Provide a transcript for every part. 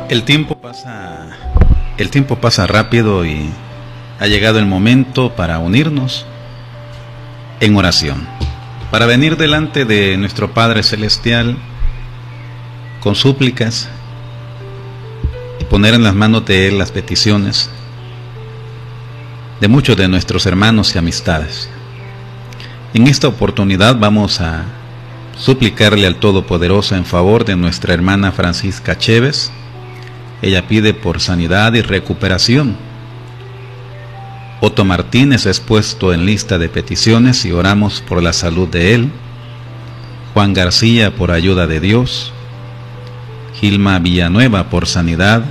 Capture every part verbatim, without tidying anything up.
El tiempo pasa, el tiempo pasa rápido y ha llegado el momento para unirnos en oración, para venir delante de nuestro Padre Celestial con súplicas y poner en las manos de Él las peticiones de muchos de nuestros hermanos y amistades. En esta oportunidad vamos a suplicarle al Todopoderoso en favor de nuestra hermana Francisca Chévez. Ella pide por sanidad y recuperación. Otto Martínez es puesto en lista de peticiones y oramos por la salud de él. Juan García por ayuda de Dios. Gilma Villanueva por sanidad.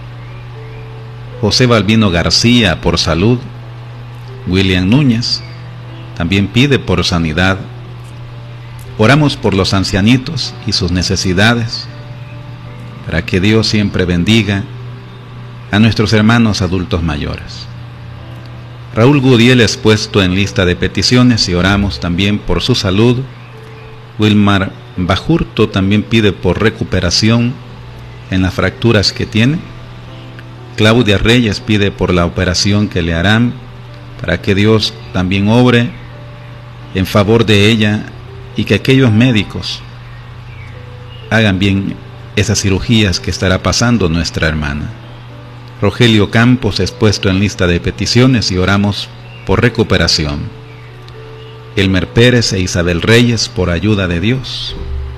José Balbino García por salud. William Núñez también pide por sanidad. Oramos por los ancianitos y sus necesidades, para que Dios siempre bendiga a nuestros hermanos adultos mayores. Raúl Gudiel es puesto en lista de peticiones y oramos también por su salud. Wilmar Bajurto también pide por recuperación en las fracturas que tiene. Claudia Reyes pide por la operación que le harán, para que Dios también obre en favor de ella y que aquellos médicos hagan bien esas cirugías que estará pasando nuestra hermana. Rogelio Campos es puesto en lista de peticiones y oramos por recuperación. Elmer Pérez e Isabel Reyes por ayuda de Dios.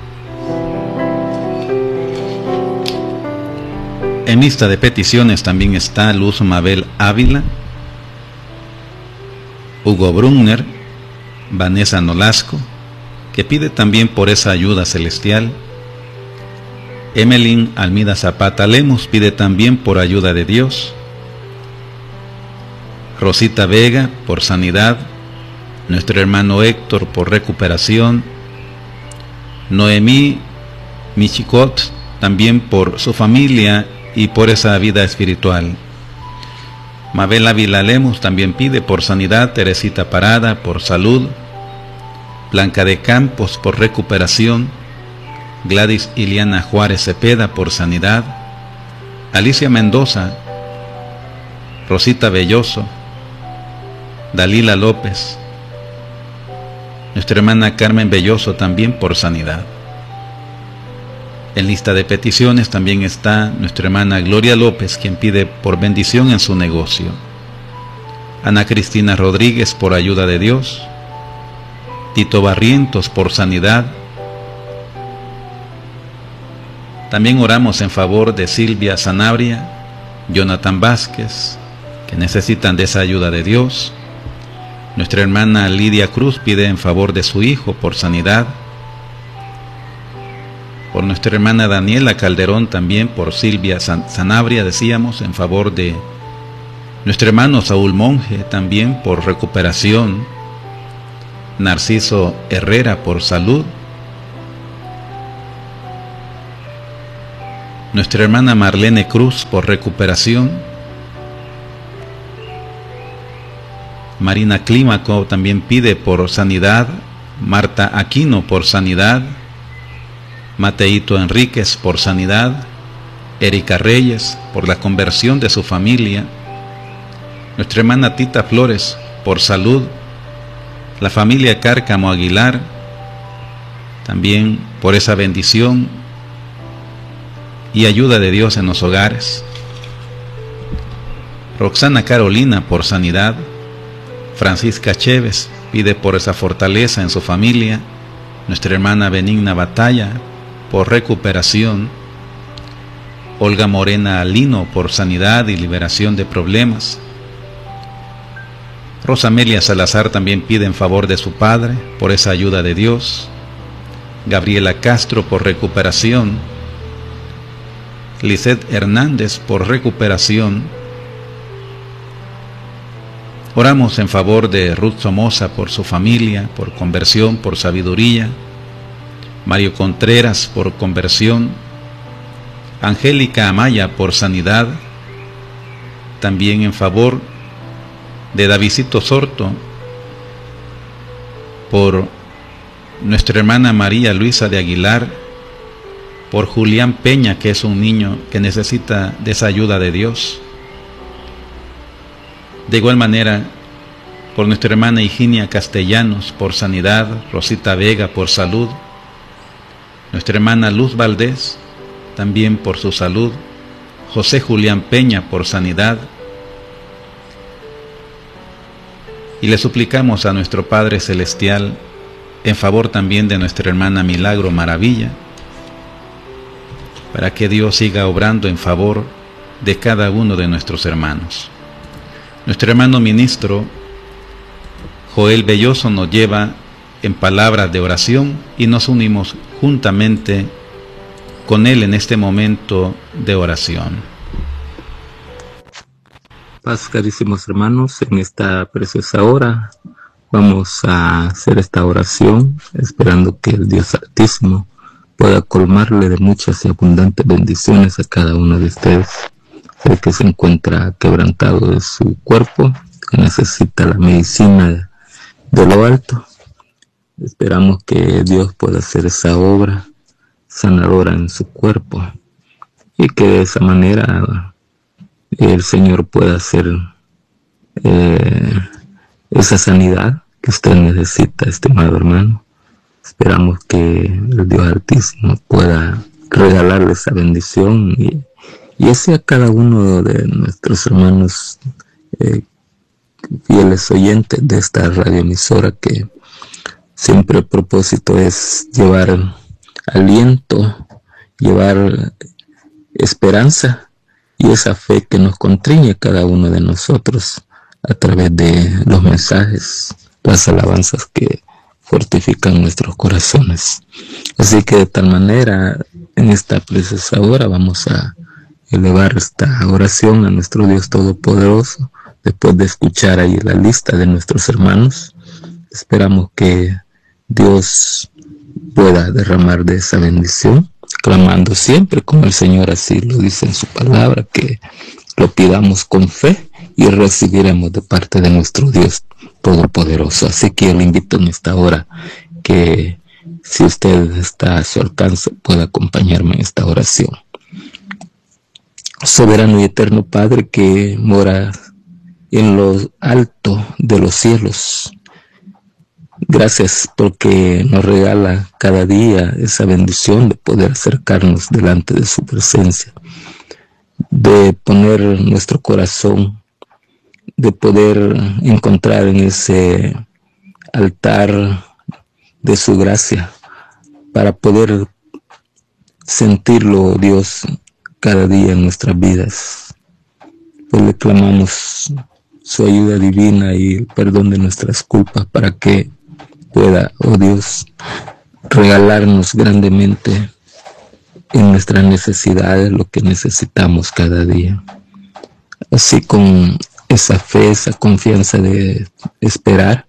En lista de peticiones también está Luz Mabel Ávila, Hugo Brunner, Vanessa Nolasco, que pide también por esa ayuda celestial. Emelín Almida Zapata Lemos pide también por ayuda de Dios. Rosita Vega por sanidad. Nuestro hermano Héctor por recuperación. Noemí Michicot también por su familia y por esa vida espiritual. Mabel Ávila Lemos también pide por sanidad. Teresita Parada por salud. Blanca de Campos por recuperación. Gladys Iliana Juárez Cepeda por sanidad. Alicia Mendoza, Rosita Belloso, Dalila López, nuestra hermana Carmen Belloso también por sanidad. En lista de peticiones también está nuestra hermana Gloria López, quien pide por bendición en su negocio. Ana Cristina Rodríguez por ayuda de Dios. Tito Barrientos por sanidad. También oramos en favor de Silvia Sanabria, Jonathan Vázquez, que necesitan de esa ayuda de Dios. Nuestra hermana Lidia Cruz pide en favor de su hijo por sanidad. Por nuestra hermana Daniela Calderón también por Silvia Sanabria, decíamos, en favor de nuestro hermano Saúl Monje también por recuperación. Narciso Herrera por salud. Nuestra hermana Marlene Cruz por recuperación. Marina Clímaco también pide por sanidad. Marta Aquino por sanidad. Mateito Enríquez por sanidad. Erika Reyes por la conversión de su familia. Nuestra hermana Tita Flores por salud. La familia Cárcamo Aguilar también por esa bendición y ayuda de Dios en los hogares. Roxana Carolina por sanidad. Francisca Chévez pide por esa fortaleza en su familia. Nuestra hermana Benigna Batalla por recuperación. Olga Morena Alino por sanidad y liberación de problemas. Rosamelia Salazar también pide en favor de su padre por esa ayuda de Dios. Gabriela Castro por recuperación. Lisette Hernández por recuperación. Oramos en favor de Ruth Somoza por su familia, por conversión, por sabiduría. Mario Contreras por conversión. Angélica Amaya por sanidad. También en favor de Davidito Sorto por nuestra hermana María Luisa de Aguilar por Julián Peña, que es un niño que necesita de esa ayuda de Dios. De igual manera, por nuestra hermana Higinia Castellanos, por sanidad, Rosita Vega, por salud, nuestra hermana Luz Valdés, también por su salud, José Julián Peña, por sanidad, y le suplicamos a nuestro Padre Celestial, en favor también de nuestra hermana Milagro Maravilla, para que Dios siga obrando en favor de cada uno de nuestros hermanos. Nuestro hermano ministro Joel Belloso nos lleva en palabras de oración y nos unimos juntamente con él en este momento de oración. Paz, carísimos hermanos, en esta preciosa hora vamos a hacer esta oración esperando que el Dios Altísimo pueda colmarle de muchas y abundantes bendiciones a cada uno de ustedes. Sé que se encuentra quebrantado de su cuerpo, que necesita la medicina de lo alto. Esperamos que Dios pueda hacer esa obra sanadora en su cuerpo y que de esa manera el Señor pueda hacer eh, esa sanidad que usted necesita, estimado hermano. Esperamos que el Dios Altísimo pueda regalarle esa bendición y, y ese a cada uno de nuestros hermanos eh, fieles oyentes de esta radioemisora, que siempre el propósito es llevar aliento, llevar esperanza y esa fe que nos contriñe cada uno de nosotros a través de los mensajes, las alabanzas que fortifican nuestros corazones. Así que de tal manera, en esta preciosa hora vamos a elevar esta oración a nuestro Dios Todopoderoso. Después de escuchar ahí la lista de nuestros hermanos, esperamos que Dios pueda derramar de esa bendición, clamando siempre como el Señor así lo dice en su palabra, que lo pidamos con fe y recibiremos de parte de nuestro Dios Todopoderoso. Así que yo le invito en esta hora que, si usted está a su alcance, pueda acompañarme en esta oración. Soberano y eterno Padre que mora en lo alto de los cielos, gracias porque nos regala cada día esa bendición de poder acercarnos delante de su presencia, de poner nuestro corazón, de poder encontrar en ese altar de su gracia para poder sentirlo, Dios, cada día en nuestras vidas. Pues le clamamos su ayuda divina y el perdón de nuestras culpas para que pueda, oh Dios, regalarnos grandemente en nuestras necesidades lo que necesitamos cada día. Así, con esa fe, esa confianza de esperar,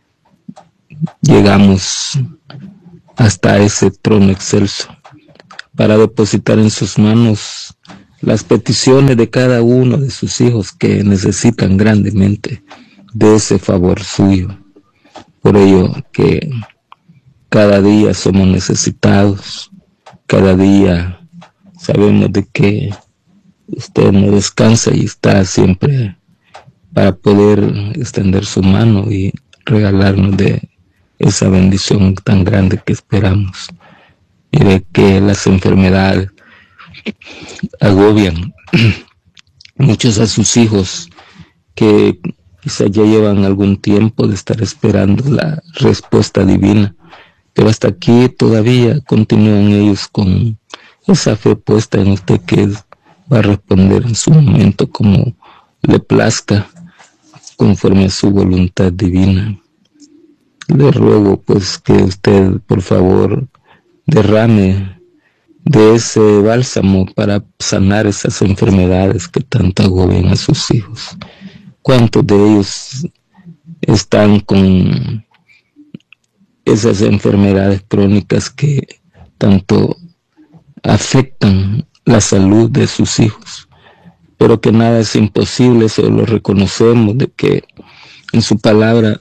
llegamos hasta ese trono excelso para depositar en sus manos las peticiones de cada uno de sus hijos que necesitan grandemente de ese favor suyo. Por ello que cada día somos necesitados, cada día sabemos de que usted no descansa y está siempre para poder extender su mano y regalarnos de esa bendición tan grande que esperamos. Mire que las enfermedades agobian muchos a sus hijos que quizá ya llevan algún tiempo de estar esperando la respuesta divina, pero hasta aquí todavía continúan ellos con esa fe puesta en usted que va a responder en su momento como le plazca, conforme a su voluntad divina. Le ruego pues que usted por favor derrame de ese bálsamo para sanar esas enfermedades que tanto agobian a sus hijos. ¿Cuántos de ellos están con esas enfermedades crónicas que tanto afectan la salud de sus hijos? Pero que nada es imposible, eso lo reconocemos, de que en su palabra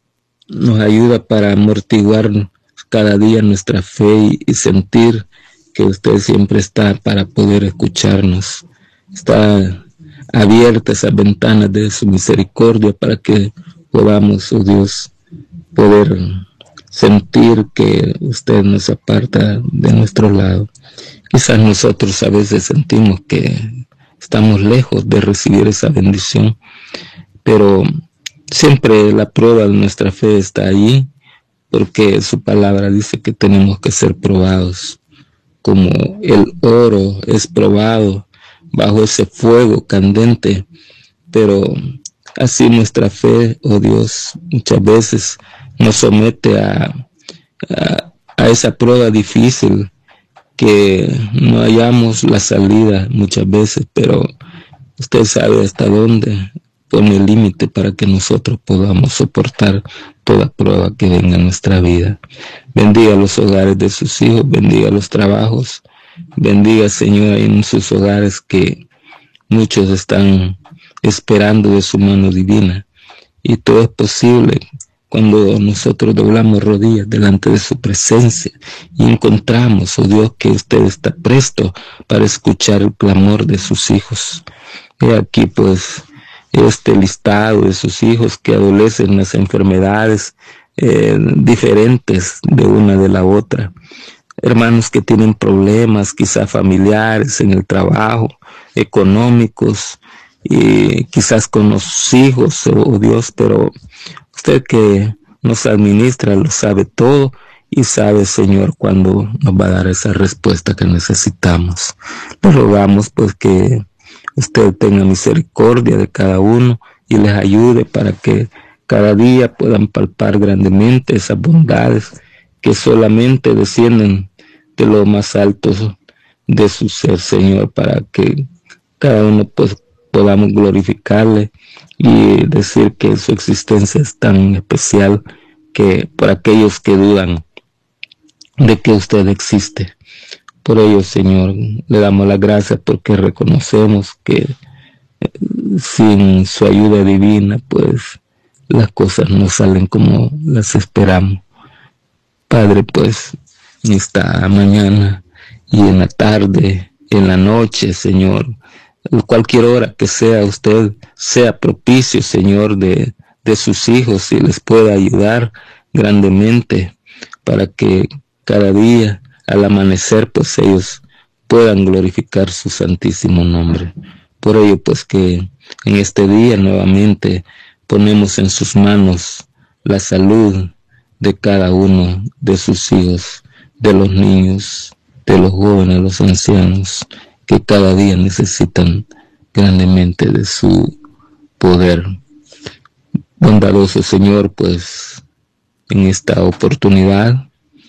nos ayuda para amortiguar cada día nuestra fe y sentir que usted siempre está para poder escucharnos. Está abierta esas ventanas de su misericordia para que podamos, oh Dios, poder sentir que usted nos aparta de nuestro lado. Quizás nosotros a veces sentimos que estamos lejos de recibir esa bendición, pero siempre la prueba de nuestra fe está allí, porque su palabra dice que tenemos que ser probados, como el oro es probado bajo ese fuego candente, pero así nuestra fe, oh Dios, muchas veces nos somete a, a, a esa prueba difícil, que no hallamos la salida muchas veces, pero usted sabe hasta dónde pone el límite para que nosotros podamos soportar toda prueba que venga en nuestra vida. Bendiga los hogares de sus hijos, bendiga los trabajos, bendiga, Señor, en sus hogares que muchos están esperando de su mano divina, y todo es posible cuando nosotros doblamos rodillas delante de su presencia y encontramos, oh Dios, que usted está presto para escuchar el clamor de sus hijos. He aquí pues este listado de sus hijos que adolecen las enfermedades eh, diferentes de una de la otra. Hermanos que tienen problemas quizás familiares, en el trabajo, económicos, y quizás con los hijos, oh Dios, pero usted que nos administra lo sabe todo y sabe, Señor, cuándo nos va a dar esa respuesta que necesitamos. Le rogamos pues que usted tenga misericordia de cada uno y les ayude para que cada día puedan palpar grandemente esas bondades que solamente descienden de lo más alto de su ser, Señor, para que cada uno pues podamos glorificarle y decir que su existencia es tan especial que para aquellos que dudan de que usted existe. Por ello, Señor, le damos las gracias porque reconocemos que eh, sin su ayuda divina, pues las cosas no salen como las esperamos. Padre, pues esta mañana y en la tarde, en la noche, Señor, cualquier hora que sea usted, sea propicio, Señor, de, de sus hijos y les pueda ayudar grandemente para que cada día al amanecer pues ellos puedan glorificar su santísimo nombre. Por ello pues que en este día nuevamente ponemos en sus manos la salud de cada uno de sus hijos, de los niños, de los jóvenes, los ancianos, que cada día necesitan grandemente de su poder. Bondadoso Señor, pues en esta oportunidad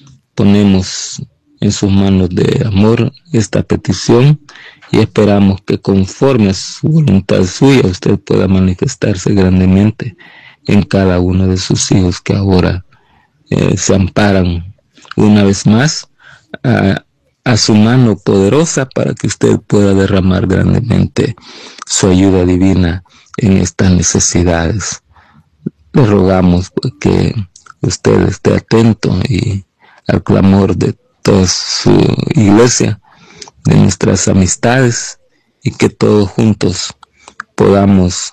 ponemos en sus manos de amor esta petición y esperamos que conforme a su voluntad suya usted pueda manifestarse grandemente en cada uno de sus hijos que ahora eh, se amparan una vez más a a su mano poderosa para que usted pueda derramar grandemente su ayuda divina en estas necesidades. Le rogamos pues, que usted esté atento y al clamor de toda su iglesia, de nuestras amistades, y que todos juntos podamos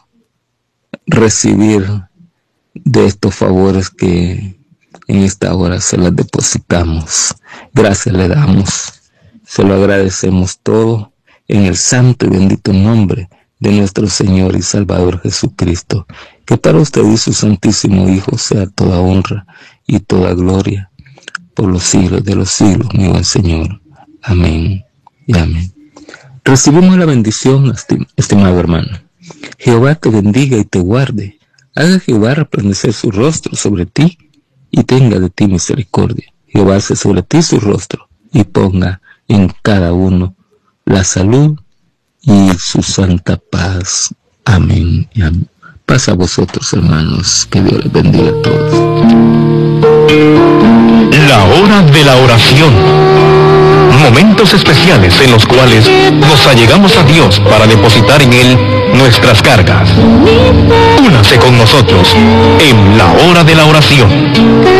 recibir de estos favores que en esta hora se las depositamos. Gracias le damos. Se lo agradecemos todo en el santo y bendito nombre de nuestro Señor y Salvador Jesucristo, que para usted y su santísimo Hijo sea toda honra y toda gloria por los siglos de los siglos, mi buen Señor. Amén y amén. Recibimos la bendición, estimado hermano. Jehová te bendiga y te guarde. Haga Jehová resplandecer su rostro sobre ti y tenga de ti misericordia. Jehová hace sobre ti su rostro y ponga en cada uno la salud y su santa paz. Amén y amén. Paz a vosotros, hermanos. Que Dios les bendiga a todos. La hora de la oración. Momentos especiales en los cuales nos allegamos a Dios para depositar en Él nuestras cargas. Únase con nosotros en la hora de la oración.